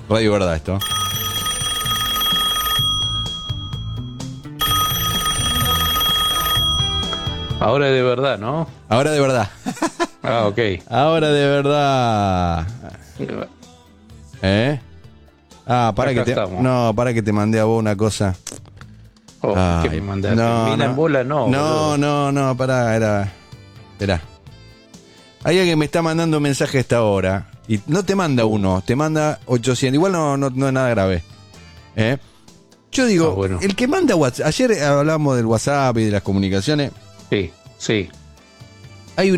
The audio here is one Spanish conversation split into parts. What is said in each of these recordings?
Radio Verdad esto. Ahora de verdad, ¿no? Ahora de verdad. Ah, ok. Ahora de verdad. ¿Eh? Ah, para Acá que te... estamos. No, para que te mandé a vos una cosa. Oh, ¿qué me mandaste? Mina en bola, no. No, pará, Esperá. Hay alguien que me está mandando un mensaje a esta hora. Y no te manda uno, te manda 800. Igual no es nada grave. Yo digo, bueno. El que manda WhatsApp. Ayer hablamos del WhatsApp y de las comunicaciones. Sí. Hay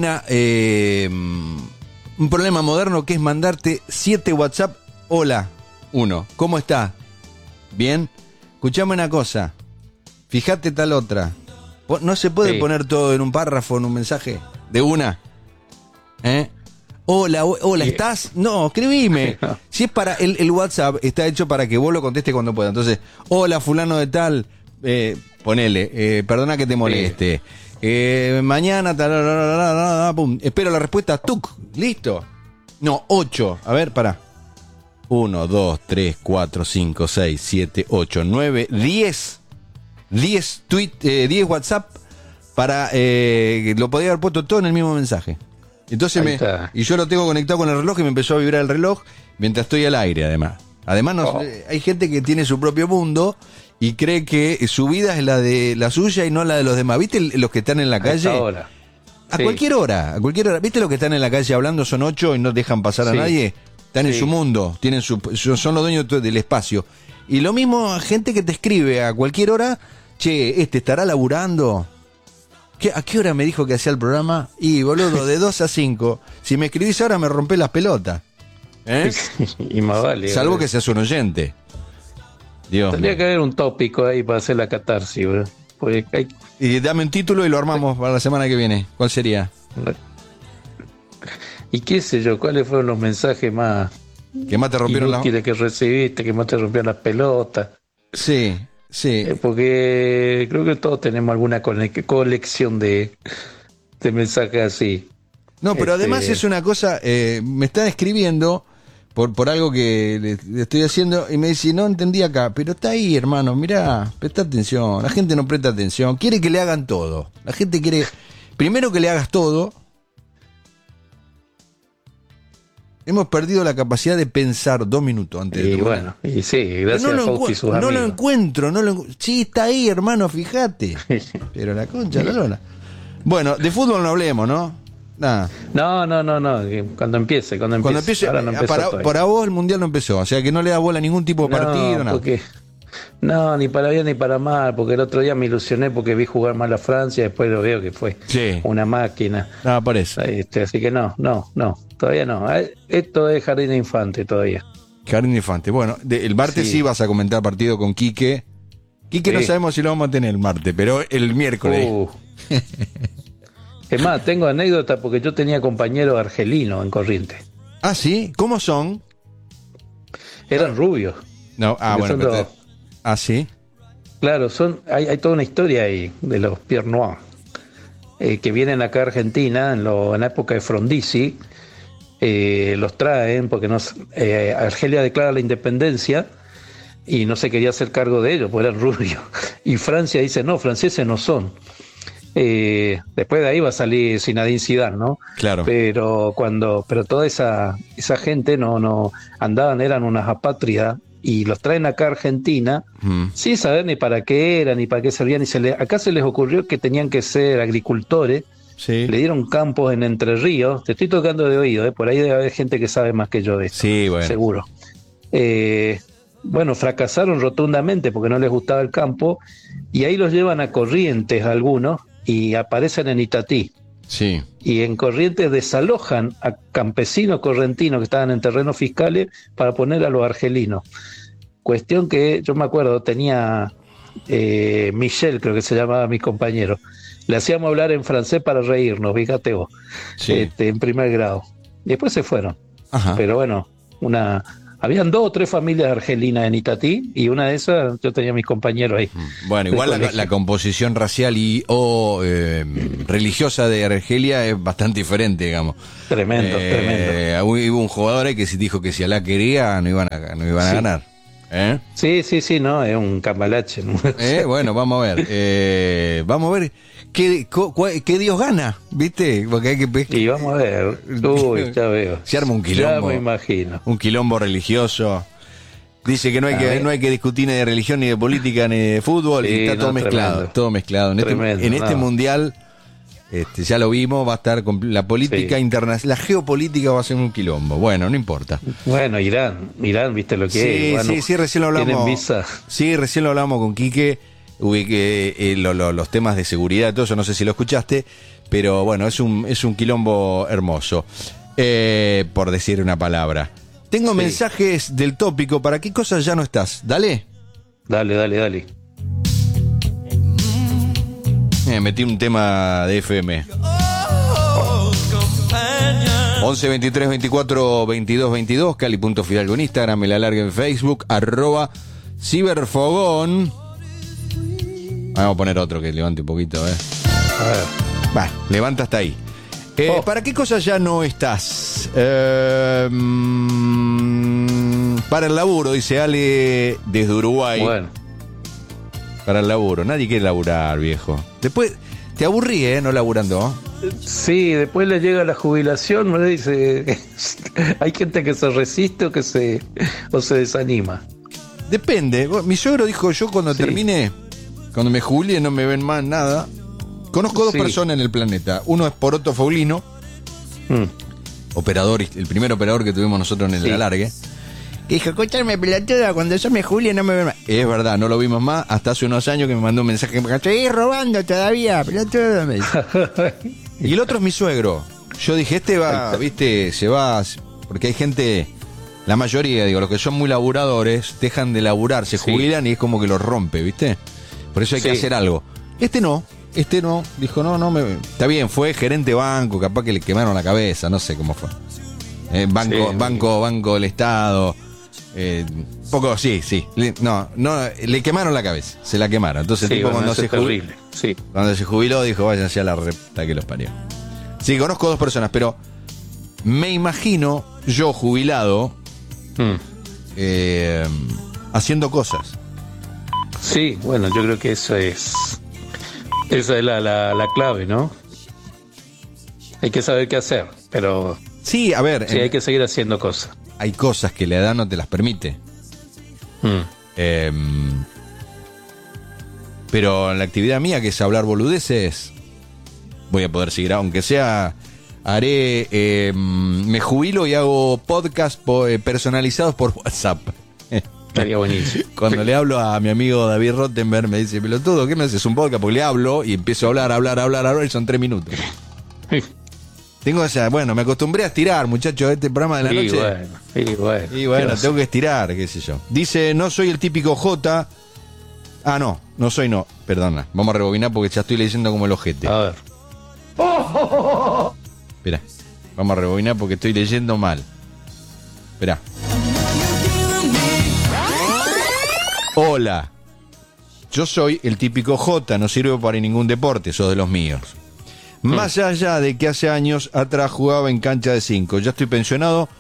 un problema moderno que es mandarte 7 WhatsApp. Hola, 1. ¿Cómo está? ¿Bien? Escuchame una cosa. Fíjate tal otra. ¿No se puede poner todo en un párrafo, en un mensaje? ¿De una? Hola, ¿estás? No, escribime. Si es para el WhatsApp, está hecho para que vos lo contestes cuando puedas. Entonces, hola, fulano de tal, ponele, perdona que te moleste. Mañana, pum, espero la respuesta, tuc, listo. No, 8. A ver, pará. 1, 2, 3, 4, 5, 6, 7, 8, 9, 10. 10 WhatsApp para lo podía haber puesto todo en el mismo mensaje. Entonces y yo lo tengo conectado con el reloj y me empezó a vibrar el reloj mientras estoy al aire, además. Hay gente que tiene su propio mundo y cree que su vida es la de la suya y no la de los demás. ¿Viste los que están en la calle? A cualquier hora. ¿Viste los que están en la calle hablando? Son 8 y no dejan pasar a nadie. Están en su mundo, son los dueños del espacio. Y lo mismo gente que te escribe a cualquier hora. Che, ¿estará laburando? ¿A qué hora me dijo que hacía el programa? Y boludo, de 2 a 5. Si me escribís ahora me rompés las pelotas. Y más vale. Salvo que seas un oyente. Dios. Tendría que haber un tópico ahí para hacer la catarsis, bro. Y dame un título y lo armamos para la semana que viene. ¿Cuál sería? Y qué sé yo, ¿cuáles fueron los mensajes más que más te rompieron inútiles que recibiste, que más te rompieron las pelotas? Sí. Porque creo que todos tenemos alguna colección de mensajes así. No, pero además es una cosa, me están escribiendo por algo que le estoy haciendo y me dice, no entendí acá, pero está ahí, hermano, mirá, presta atención. La gente no presta atención, quiere que le hagan todo. La gente quiere, primero que le hagas todo. Hemos perdido la capacidad de pensar 2 minutos antes de tomar. Bueno, y sí, gracias a Fauci y sus amigos. No lo encuentro. Sí, está ahí, hermano, fíjate. Pero la concha, la lona. Bueno, de fútbol no hablemos, ¿no? Nada. No. Cuando empiece. Ahora no empezó para vos el mundial no empezó, o sea que no le da bola a ningún tipo de partido, nada. No, ni para bien ni para mal, porque el otro día me ilusioné porque vi jugar mal a Francia, después lo veo que fue una máquina. No, por eso. Así que no, todavía no. Esto es Jardín de Infante todavía. Jardín de Infante. Bueno, el martes sí vas a comentar partido con Quique. Quique no sabemos si lo vamos a tener el martes, pero el miércoles. Es más, tengo anécdota porque yo tenía compañeros argelinos en Corrientes. ¿Ah, sí? ¿Cómo son? Eran rubios. No, bueno, ¿sí? Claro, hay toda una historia ahí de los Pierre Noir, que vienen acá a Argentina en la época de Frondizi, los traen porque Argelia declara la independencia y no se quería hacer cargo de ellos, porque eran rubios. Y Francia dice, no, franceses no son. Después de ahí va a salir Zinedine Zidane, ¿no? Claro. Pero toda esa gente no andaban, eran unas apátridas y los traen acá a Argentina sin saber ni para qué eran ni para qué servían. Acá se les ocurrió que tenían que ser agricultores. Le dieron campos en Entre Ríos. Te estoy tocando de oído, por ahí debe haber gente que sabe más que yo de esto. Sí, bueno. Seguro. Bueno, fracasaron rotundamente porque no les gustaba el campo y ahí los llevan a Corrientes algunos y aparecen en Itatí. Sí. Y en Corrientes desalojan a campesinos correntinos que estaban en terrenos fiscales para poner a los argelinos. Cuestión que yo me acuerdo, tenía Michel, creo que se llamaba mi compañero. Le hacíamos hablar en francés para reírnos, fíjate vos, en primer grado. Y después se fueron. Ajá. Pero bueno, una Habían 2 o 3 familias argelinas en Itatí, y una de esas yo tenía mis compañeros ahí. Bueno, igual la composición racial o religiosa de Argelia es bastante diferente, digamos. Tremendo. Hubo un jugador ahí que dijo que si Alá quería no iban a ganar. Sí, no, es un cambalache. ¿No? Bueno, vamos a ver qué Dios gana, ¿viste? Porque hay que... Y vamos a ver. Uy, ya veo. Se arma un quilombo. Ya me imagino. Un quilombo religioso. Dice que no hay que discutir ni de religión, ni de política, ni de fútbol. Sí, y está todo mezclado. Tremendo. Todo mezclado. En este mundial, ya lo vimos, va a estar con la política internacional. La geopolítica va a ser un quilombo. Bueno, no importa. Bueno, Irán, viste lo que es. Bueno, Sí, recién lo hablamos. Tienen visa. Sí, recién lo hablamos con Quique. Los temas de seguridad, todo eso, no sé si lo escuchaste, pero bueno, es un quilombo hermoso, por decir una palabra. Tengo mensajes del tópico. ¿Para qué cosas ya no estás? Dale. Dale. Metí un tema de FM. 11 23 24 22 22, Cali.Fidalgo en Instagram, el alargue en Facebook, @ciberfogón. Vamos a poner otro que levante un poquito, A ver. Va, levanta hasta ahí. ¿Para qué cosas ya no estás? Para el laburo, dice Ale desde Uruguay. Bueno. Para el laburo. Nadie quiere laburar, viejo. Después, te aburrí, no laburando. Sí, después le llega la jubilación, me dice, hay gente que se resiste o se desanima. Depende. Mi suegro dijo, yo cuando termine, cuando me jubile no me ven más nada. Conozco 2 personas en el planeta. Uno es Poroto Faulino, operador, el primer operador que tuvimos nosotros en el alargue. Que dijo, escúchame, pelotuda, cuando yo me jubile no me ven más. Es verdad, no lo vimos más hasta hace unos años que me mandó un mensaje. Me estoy robando todavía, pelotuda, me dice. Y el otro es mi suegro. Yo dije, se va, porque hay gente, la mayoría, digo, los que son muy laburadores, dejan de laburar, se jubilan y es como que los rompe, ¿viste? Por eso hay que hacer algo. Este no, dijo, está bien, fue gerente banco, capaz que le quemaron la cabeza, no sé cómo fue. Banco del Estado, poco, sí, le quemaron la cabeza, se la quemaron. Entonces el tipo cuando se jubiló dijo, váyanse a la repta que los parió. Sí, conozco 2 personas, pero me imagino yo jubilado haciendo cosas. Sí, bueno, yo creo que esa es la clave, ¿no? Hay que saber qué hacer, pero sí, a ver, hay que seguir haciendo cosas. Hay cosas que la edad no te las permite. Pero en la actividad mía, que es hablar boludeces, voy a poder seguir, aunque sea, me jubilo y hago podcast personalizados por WhatsApp. Estaría buenísimo. Cuando le hablo a mi amigo David Rottenberg, me dice, pelotudo, ¿qué me haces un podcast? Porque le hablo y empiezo a hablar y son 3 minutos. Me acostumbré a estirar, muchachos, este programa de la noche. Y bueno, tengo que estirar, qué sé yo. Dice, no soy el típico J. No soy. Perdona, vamos a rebobinar porque ya estoy leyendo como el ojete. A ver. Espera, vamos a rebobinar porque estoy leyendo mal. Espera. Hola, yo soy el típico J, no sirve para ningún deporte, sos de los míos. Más allá de que hace años atrás jugaba en cancha de 5, ya estoy pensionado,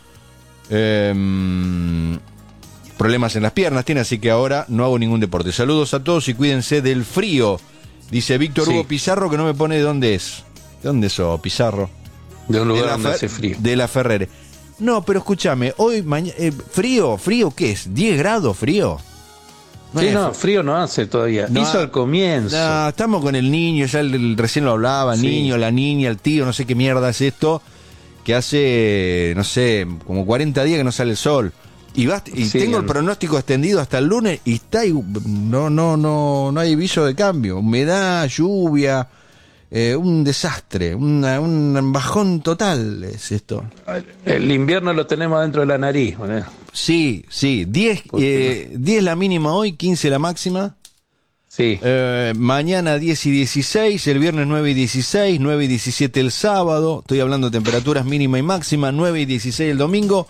problemas en las piernas tiene, así que ahora no hago ningún deporte. Saludos a todos y cuídense del frío, dice Víctor Hugo Pizarro, que no me pone de dónde es. ¿De dónde sos, Pizarro? De un lugar donde hace frío. De la Ferrere. No, pero escúchame, hoy, frío, ¿qué es? ¿10 grados frío? Frío no hace todavía. Hizo al comienzo. No, estamos con el niño, ya recién lo hablaba, niño, la niña, el tío, no sé qué mierda es esto, que hace, no sé, como 40 días que no sale el sol. Y tengo el pronóstico extendido hasta el lunes y no hay aviso de cambio. Humedad, lluvia, un desastre, un bajón total es esto. El invierno lo tenemos dentro de la nariz, ¿no? Sí, 10 la mínima hoy, 15 la máxima. Sí. Mañana 10 y 16, el viernes 9 y 16, 9 y 17 el sábado. Estoy hablando de temperaturas mínima y máxima, 9 y 16 el domingo,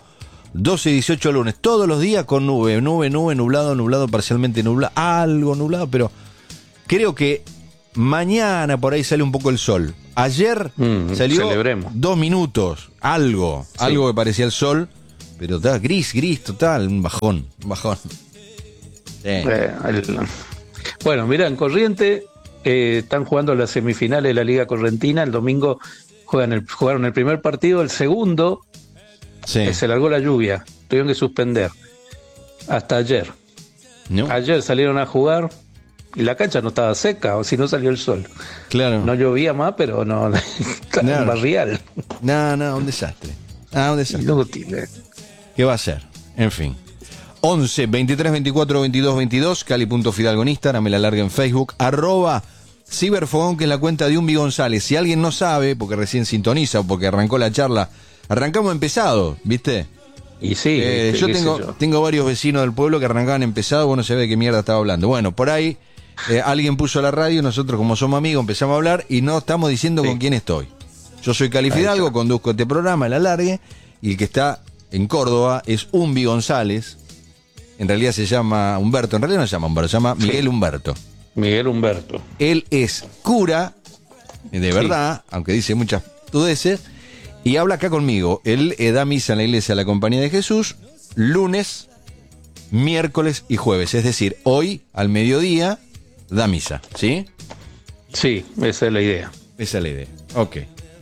12 y 18 lunes, todos los días con nube, nublado, parcialmente nublado, algo nublado, pero creo que mañana por ahí sale un poco el sol. Ayer salió celebremos. 2 minutos, algo que parecía el sol, pero está gris total, un bajón. Sí. Bueno, mira, en Corriente están jugando las semifinales de la Liga Correntina. El domingo jugaron el primer partido, el segundo se largó la lluvia, tuvieron que suspender hasta ayer. No. Ayer salieron a jugar y la cancha no estaba seca, o si no salió el sol. Claro. No llovía más, pero no, Claro. barrial. No, un desastre. Inútil. ¿Qué va a ser? En fin. 11 23 24 22 22, Cali.Fidalgo en Instagram, me la larga en Facebook, @Ciberfogón, que es la cuenta de Umbi González. Si alguien no sabe, porque recién sintoniza o porque arrancó la charla, arrancamos empezado, ¿viste? Y sí, yo tengo varios vecinos del pueblo que arrancaban empezado, vos no sabés de qué mierda estaba hablando. Bueno, por ahí alguien puso la radio, nosotros como somos amigos empezamos a hablar y no estamos diciendo con quién estoy. Yo soy Cali Fidalgo, conduzco este programa, el alargue, y el que está en Córdoba es Umbi González. En realidad se llama Humberto, en realidad no se llama Humberto, se llama Miguel Humberto. Miguel Humberto. Él es cura, de verdad, aunque dice muchas tudeces, y habla acá conmigo. Él da misa en la iglesia de la Compañía de Jesús, lunes, miércoles y jueves. Es decir, hoy, al mediodía, da misa, ¿sí? Sí, esa es la idea. Esa es la idea, ok.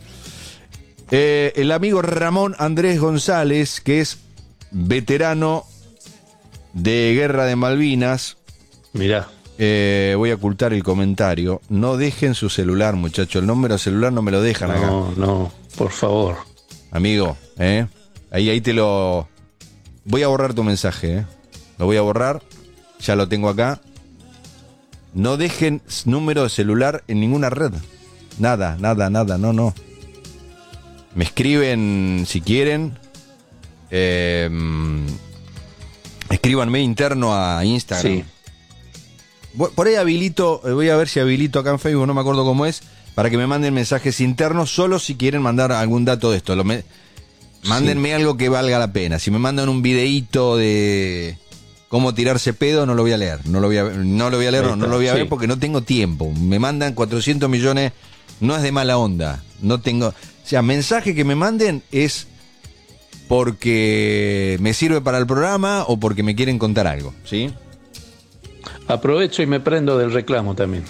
El amigo Ramón Andrés González, que es veterano de Guerra de Malvinas. Mirá. Voy a ocultar el comentario. No dejen su celular, muchachos. El número de celular no me lo dejan acá. No, por favor. Amigo, ahí te lo... Voy a borrar tu mensaje, Lo voy a borrar. Ya lo tengo acá. No dejen número de celular en ninguna red. Nada, no. Me escriben si quieren. Escríbanme interno a Instagram. Sí. Por ahí habilito, voy a ver si habilito acá en Facebook, no me acuerdo cómo es, para que me manden mensajes internos, solo si quieren mandar algún dato de esto. Mándenme algo que valga la pena. Si me mandan un videíto de cómo tirarse pedo, no lo voy a leer. No lo voy a ver porque no tengo tiempo. Me mandan 400 millones, no es de mala onda. No tengo... O sea, mensaje que me manden es porque me sirve para el programa o porque me quieren contar algo, ¿sí? Aprovecho y me prendo del reclamo también.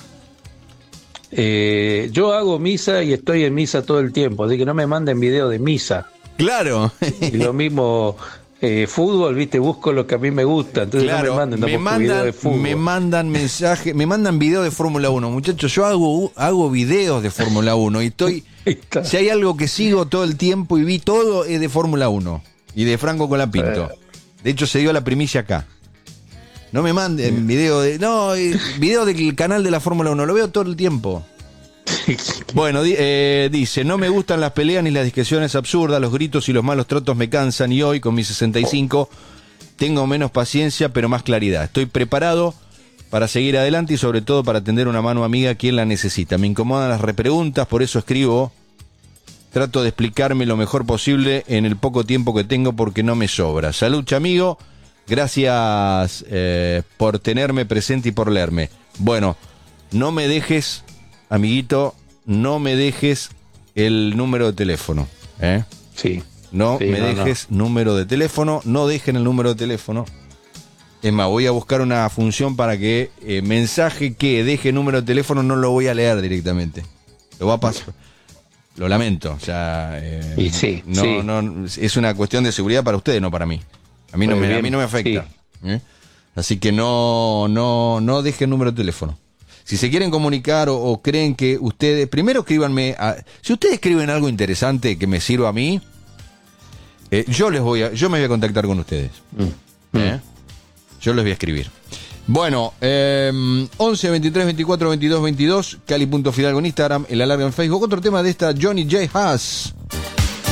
Yo hago misa y estoy en misa todo el tiempo, así que no me manden video de misa. Claro. Y lo mismo fútbol, viste, busco lo que a mí me gusta, entonces claro, no me manden video de fútbol. Me mandan mensajes, me mandan videos de Fórmula 1. Muchachos, yo hago videos de Fórmula 1 y estoy... Si hay algo que sigo todo el tiempo y vi todo, es de Fórmula 1 y de Franco Colapinto. De hecho, se dio la primicia acá. No me manden video del canal de la Fórmula 1, lo veo todo el tiempo. Bueno, dice, no me gustan las peleas ni las discusiones absurdas, los gritos y los malos tratos me cansan y hoy, con mis 65, tengo menos paciencia pero más claridad. Estoy preparado para seguir adelante y sobre todo para tender una mano amiga a quien la necesita. Me incomodan las repreguntas, por eso escribo. Trato de explicarme lo mejor posible en el poco tiempo que tengo porque no me sobra. Salud, amigo. Gracias por tenerme presente y por leerme. Bueno, no me dejes, amiguito, no me dejes el número de teléfono. Sí. No dejes número de teléfono, no dejen el número de teléfono. Es más, voy a buscar una función para que mensaje que deje número de teléfono no lo voy a leer directamente. Lo va a pasar. Lo lamento, o sea, no, es una cuestión de seguridad para ustedes, no para mí. A mí no me afecta. Sí. Así que no dejen número de teléfono. Si se quieren comunicar o creen que ustedes, primero escríbanme. Si ustedes escriben algo interesante que me sirva a mí, yo me voy a contactar con ustedes. Yo les voy a escribir. Bueno, 11 23 24 22 22, Cali.Fidalgo en Instagram, el alarga en Facebook. Otro tema de esta, Johnny J. Haas.